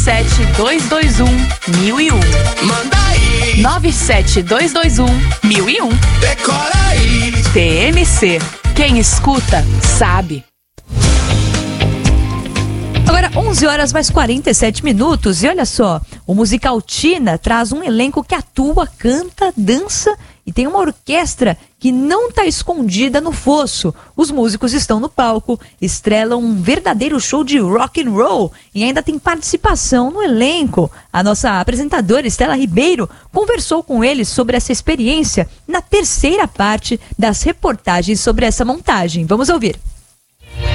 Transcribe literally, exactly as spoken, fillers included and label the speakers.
Speaker 1: sete dois dois um mil e um.
Speaker 2: Manda aí.
Speaker 1: nove sete dois dois um mil e um.
Speaker 2: Decora aí.
Speaker 1: T M C. Quem escuta, sabe.
Speaker 3: Agora, onze horas mais quarenta e sete minutos. E olha só, o musical Tina traz um elenco que atua, canta, dança e tem uma orquestra que não está escondida no fosso. Os músicos estão no palco, estrelam um verdadeiro show de rock and roll e ainda tem participação no elenco. A nossa apresentadora, Estela Ribeiro, conversou com eles sobre essa experiência na terceira parte das reportagens sobre essa montagem. Vamos ouvir.